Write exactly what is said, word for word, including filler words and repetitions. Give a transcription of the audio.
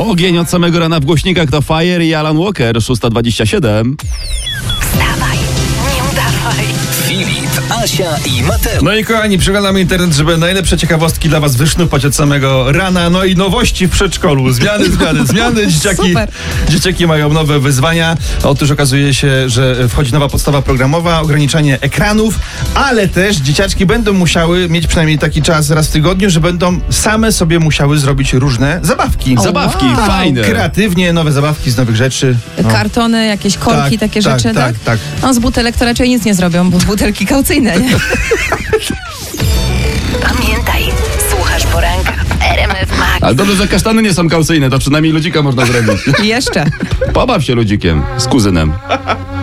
Ogień od samego rana w głośnikach to Fire i Alan Walker, szósta dwadzieścia siedem. Wstawaj, nie udawaj. Filip, Asia i Mateusz. No i kochani, przeglądamy internet, żeby najlepsze ciekawostki dla was wysznupać od samego rana. No i nowości w przedszkolu. Zmiany, zmiany, zmiany. Dzieciaki, Super. dzieciaki mają nowe wyzwania. Otóż okazuje się, że wchodzi nowa podstawa programowa, ograniczanie ekranów, ale też dzieciaczki będą musiały mieć przynajmniej taki czas raz w tygodniu, że będą same sobie musiały zrobić różne zabawki. Zabawki, wow. fajne. Kreatywnie, nowe zabawki z nowych rzeczy. No. Kartony, jakieś korki, Tak, takie tak, rzeczy, tak, tak? tak. No z butelek to raczej nic nie zrobią, bo butelki kaucyjne, nie? Pamiętaj, słuchasz poranka w R M F Max. Ale dobrze, że kasztany nie są kaucyjne, to przynajmniej ludzika można zrobić. I jeszcze. Pobaw się ludzikiem z kuzynem.